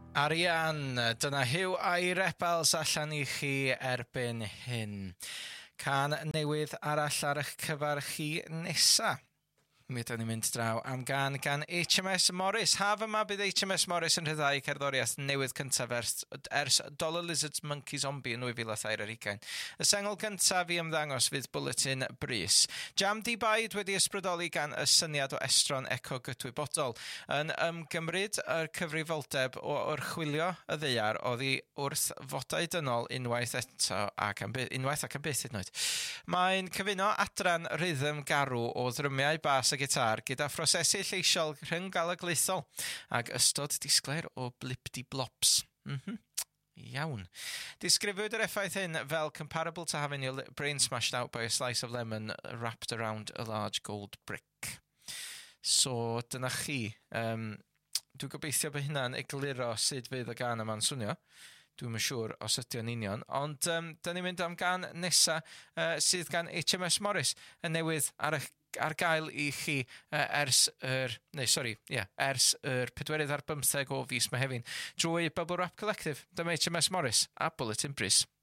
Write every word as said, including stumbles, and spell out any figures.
Arian, dyna Huw a'i Rebels allan i chi erbyn hyn. Can newydd arall ar eich cyfar chi nesa. Mi ydyn ni'n mynd draw am gan gan H M S Morris. Haf yma bydd H M S Morris yn rhyddhau cerddoriaeth newydd cyntaf ers, ers Dollar Lizards Monkey Zombie yn nwy fil a thair ar hugain. Y sengl cyntaf i ymddangos fydd Bulletin Brys. Jam di-baid wedi ysbrydoli gan y syniad o estron eco gydwybodol yn ymgymryd yr cyfrifoldeb o orchwilio y ddeiar oddi wrth fodau dynol unwaith eto ac am byth, unwaith ac am byth hyd yn oed. Mae'n cyfuno adran rhythm garw o ddrymiau bas a gitar gyda phrosesu lleisiol rhynggalaglaethol ag ystod disglair o blip-di-blops. Mhm. Iawn. Disgrifiwyd yr effaith hyn fel comparable to having your brain smashed out by a slice of lemon wrapped around a large gold brick. So, dyna chi. Um, Dwi'n gobeithio bod hynna'n egluro sut fydd y gan yma'n swnio. Dwi'n yn siŵr os ydy o'n union. Ond um, dyn ni'n mynd am gan nesa uh, sydd gan H M S Morris yn newydd ar, eich, ar gael i chi uh, ers yr, neu sori, yeah, ers yr pedwerydd ar bymtheg o fis Mehefin drwy Bubble Wrap Collective. Dyma H M S Morris a Bulletin Brys.